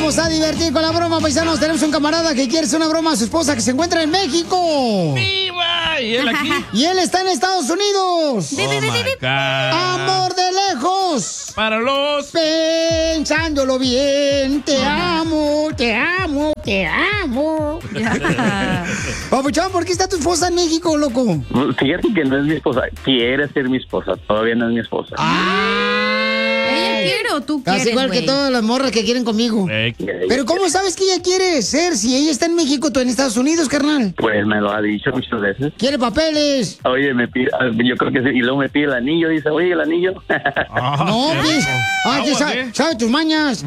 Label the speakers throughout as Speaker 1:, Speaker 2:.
Speaker 1: vamos a divertir con la broma, paisanos. Tenemos un camarada que quiere hacer una broma a su esposa que se encuentra en México.
Speaker 2: ¡Viva! ¿Y él aquí?
Speaker 1: Y él está en Estados Unidos.
Speaker 2: Oh my God.
Speaker 1: Amor de lejos.
Speaker 2: Para los...
Speaker 1: Pensándolo bien, te amo, te amo, te amo. Papuchón, ¿por qué está tu esposa en México, loco?
Speaker 3: Fíjate que no es mi esposa. Quiere ser mi esposa. Todavía no es mi esposa.
Speaker 4: ¿Ella quiere o tú quieres,
Speaker 1: Casi igual que todas las morras que quieren conmigo. Pero ¿cómo sabes que ella quiere ser si ella está en México, tú en Estados Unidos, carnal?
Speaker 3: Pues me lo ha dicho muchas veces.
Speaker 1: ¿Quiere papeles?
Speaker 3: Oye, me pide, yo creo que sí. Y luego me pide el anillo. Dice, oye, el anillo.
Speaker 1: No, pues. Que sabe tus mañas.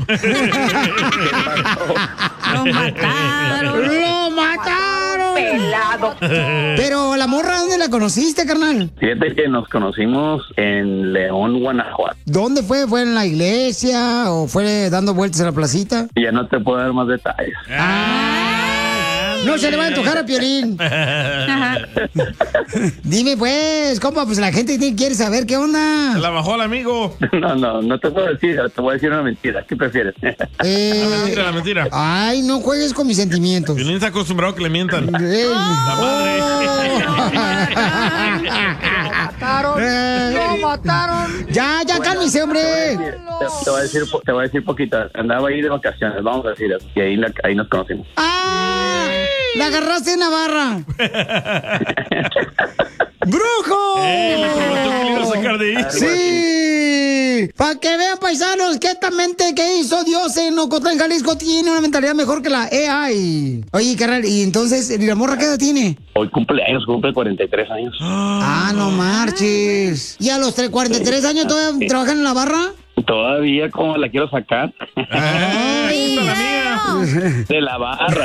Speaker 4: Lo mataron.
Speaker 1: ¡Lo mataron!
Speaker 4: Pelado.
Speaker 1: Pero la morra, ¿dónde la conociste, carnal?
Speaker 3: Fíjate que nos conocimos en León, Guanajuato.
Speaker 1: ¿Dónde fue? ¿Fue en la iglesia o fue dando vueltas en la placita?
Speaker 3: Ya no te puedo dar más detalles.
Speaker 1: No se le va a antojar a Piolín. Dime pues, compa, pues la gente quiere saber qué onda.
Speaker 2: Se la bajó al amigo.
Speaker 3: No te puedo decir, te voy a decir una mentira. ¿Qué prefieres?
Speaker 2: La mentira.
Speaker 1: Ay, no juegues con mis sentimientos.
Speaker 2: Piolín está acostumbrado a que le mientan. La madre.
Speaker 1: Lo mataron. Ya, cálmese, hombre.
Speaker 3: Te voy a decir poquito. Andaba ahí de vacaciones, vamos a decir eso. Y ahí nos conocimos.
Speaker 1: La agarraste en Navarra. ¡Brujo!
Speaker 2: Le prometió que le iba a sacar de ahí.
Speaker 1: Sí. Para que vean, paisanos, que esta mente que hizo Dios en Ocotlán, Jalisco, tiene una mentalidad mejor que la AI. Oye, carnal, y entonces, ¿la morra qué edad tiene?
Speaker 3: Hoy cumple 43 años.
Speaker 1: No marches. ¿Y a los 43 años todavía trabajan en la barra?
Speaker 3: Todavía, ¿cómo la quiero sacar?
Speaker 2: Ahí está la mía.
Speaker 3: De la barra.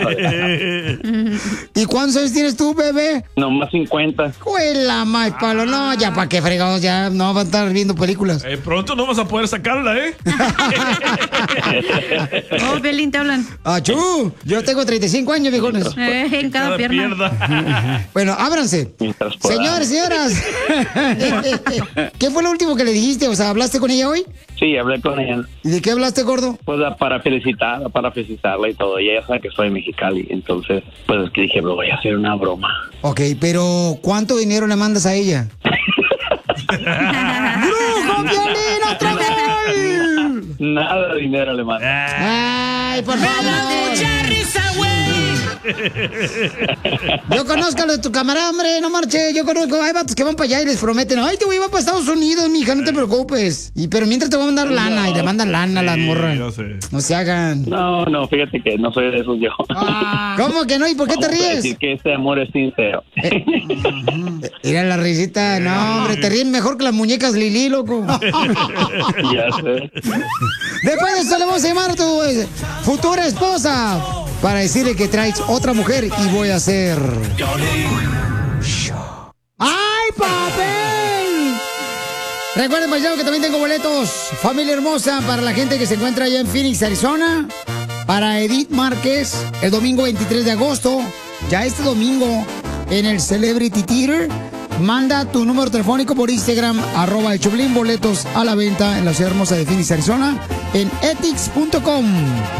Speaker 1: ¿Y cuántos años tienes tú, bebé?
Speaker 3: Nomás 50.
Speaker 1: ¡Cuela, más palo! No, ya para qué fregados, ya no van a estar viendo películas.
Speaker 2: Pronto no vas a poder sacarla,
Speaker 4: Oh, Piolín, te hablan.
Speaker 1: ¡Achú! Yo tengo 35 años, viejones.
Speaker 4: En cada pierna.
Speaker 1: Bueno, ábranse. Señores, señoras. ¿Qué fue lo último que le dijiste? O sea, ¿hablaste con ella hoy?
Speaker 3: Sí, hablé con ella.
Speaker 1: ¿Y de qué hablaste, gordo?
Speaker 3: Pues para felicitarla y todo. Y ella sabe que soy Mexicali. Entonces, pues que dije, voy a hacer una broma.
Speaker 1: Ok, pero ¿cuánto dinero le mandas a ella? ¡Brujo, Piolín, otra vez!
Speaker 3: Nada de dinero le mando.
Speaker 1: ¡Ay, por favor!
Speaker 5: ¡Me da mucha risa, güey!
Speaker 1: Yo conozco a los de tu camarada, hombre, no marche. Yo conozco, hay vatos que van para allá y les prometen, ay, te voy a ir para Estados Unidos, mija, no te preocupes. Pero mientras te voy a mandar lana y le mandan lana a las morras. No se hagan.
Speaker 3: No, fíjate que no soy de esos yo.
Speaker 1: ¿Cómo que no? ¿Y por qué te ríes?
Speaker 3: Decir que este amor es sincero.
Speaker 1: Mira la risita, no, hombre, te ríes mejor que las muñecas Lili, loco.
Speaker 3: Ya sé.
Speaker 1: Después de eso le vamos a llamar a tu futura esposa para decirle que traes otra mujer y voy a hacer... ¡Ay, papel! Recuerden, paisanos, que también tengo boletos, familia hermosa, para la gente que se encuentra allá en Phoenix, Arizona. Para Edith Márquez, el domingo 23 de agosto. Ya este domingo, en el Celebrity Theater. Manda tu número telefónico por Instagram, @el Choplin, boletos a la venta en la ciudad hermosa de Phoenix, Arizona, en ethics.com.